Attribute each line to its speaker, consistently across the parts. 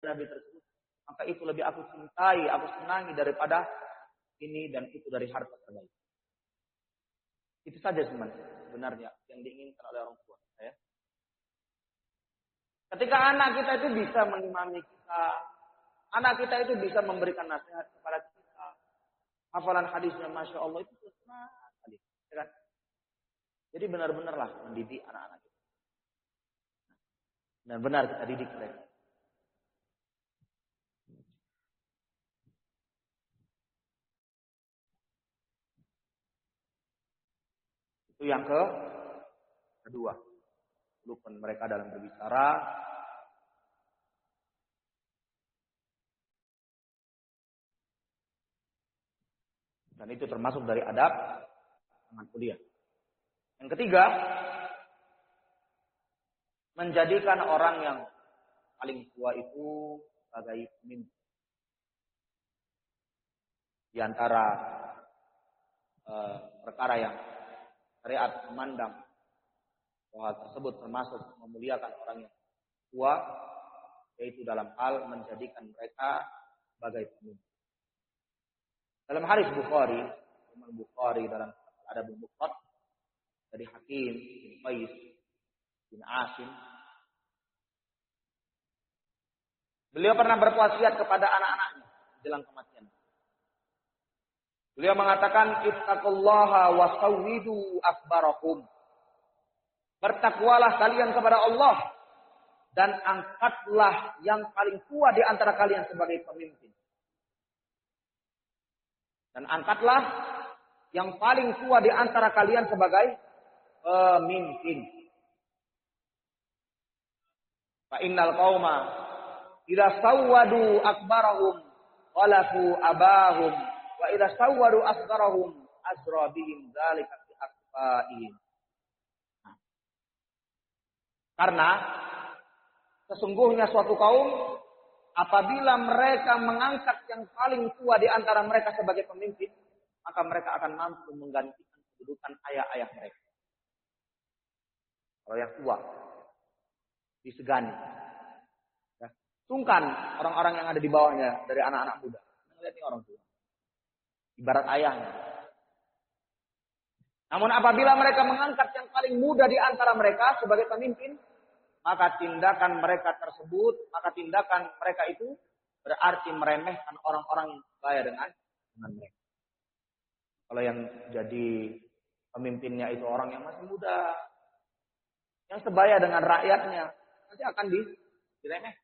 Speaker 1: Nabi tersebut, maka itu lebih aku cintai, aku senangi daripada ini dan itu dari harta terbaik. Itu saja sebenarnya yang diinginkan oleh orang tua. Ya. Ketika anak kita itu bisa mengimami kita, anak kita itu bisa memberikan nasihat kepada kita, hafalan hadisnya Masya Allah itu senang sekali. Ya kan? Jadi benar-benarlah mendidik anak-anak kita. Benar-benar kita didik mereka. Itu yang kedua. Lupun mereka dalam berbicara. Dan itu termasuk dari adab dengan kuliah. Yang ketiga, menjadikan orang yang paling tua itu sebagai pemimpin. Di antara perkara yang syariat memandang bahwa tersebut termasuk memuliakan orang yang tua, yaitu dalam hal menjadikan mereka sebagai pemimpin. Dalam hadis Bukhari, Imam Bukhari dalam Adabul Mufrad dari Hakim bin Qais bin Asim, beliau pernah berwasiat kepada anak-anaknya jelang kematian. Beliau mengatakan, ittaqullaha wa sawwidu akbarakum. Bertakwalah kalian kepada Allah dan angkatlah yang paling tua di antara kalian sebagai pemimpin. Dan angkatlah yang paling tua di antara kalian sebagai pemimpin. Fa innal qauma idza sawwadu akbarahum walafu abahum wa idza sawwadu asgharahum azra bihim dzalika fi akfaihim. Karena sesungguhnya suatu kaum apabila mereka mengangkat yang paling tua di antara mereka sebagai pemimpin, maka mereka akan mampu menggantikan kedudukan ayah-ayah mereka. Kalau yang tua disegani. Ya. Sungkan orang-orang yang ada di bawahnya dari anak-anak muda. Melihat ini orang tua. Ibarat ayahnya. Namun apabila mereka mengangkat yang paling muda di antara mereka sebagai pemimpin, maka tindakan mereka itu berarti meremehkan orang-orang yang sebaya dengan mereka. Kalau yang jadi pemimpinnya itu orang yang masih muda, yang sebaya dengan rakyatnya, nanti akan diremeh.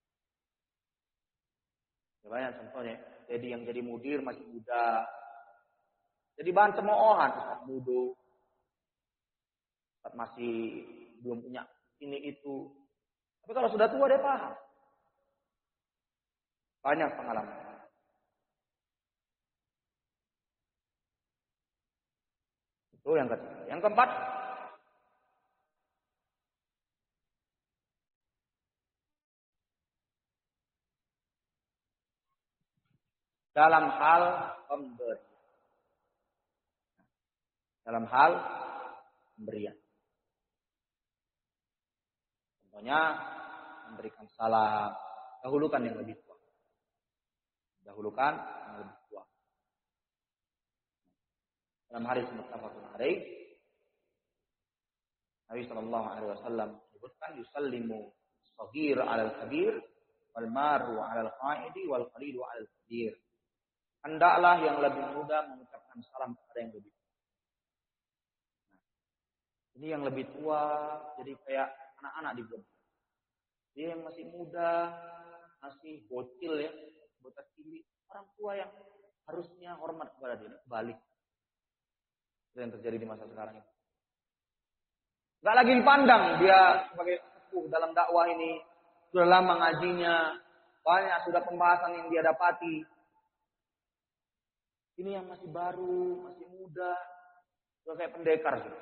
Speaker 1: Banyak contohnya. Jadi yang jadi mudir masih muda. Jadi bahan cemoohan, Ustaz mudo. Ustaz masih belum punya ini itu. Tapi kalau sudah tua dia paham. Banyak pengalaman. Itu yang ketiga. Yang keempat, dalam hal pemberian. Dalam hal pemberian. Contohnya memberikan salam, dahulukan yang lebih tua. Dahulukan yang lebih tua. Dalam hadis muttafaqun alaih, Nabi sallallahu alaihi wasallam menyebutkan yusallimu shaghir 'alal kabir wal maru 'alal qa'idi wal qalilu 'alal kabir. Hendaklah yang lebih muda mengucapkan salam kepada yang lebih tua. Ini yang lebih tua jadi kayak anak-anak dibuat. Dia yang masih muda, masih bocil ya, bocah cilik, orang tua yang harusnya hormat kepada dia, balik. Itu yang terjadi di masa sekarang ini. Enggak lagi dipandang dia sebagai sepuh dalam dakwah ini, sudah lama ngajinya, banyak sudah pembahasan yang dia dapati. Ini yang masih baru, masih muda, sudah kayak pendekar gitu.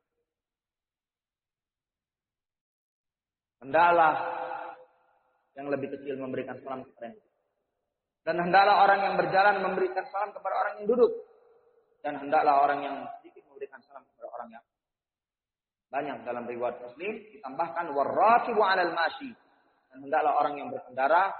Speaker 1: Hendaklah yang lebih kecil memberikan salam kepada yang duduk. Dan hendaklah orang yang berjalan memberikan salam kepada orang yang duduk. Dan hendaklah orang yang sedikit memberikan salam kepada orang yang banyak. Dalam riwayat Muslim ditambahkan warrakibu 'alal mashi. Dan hendaklah orang yang berkendara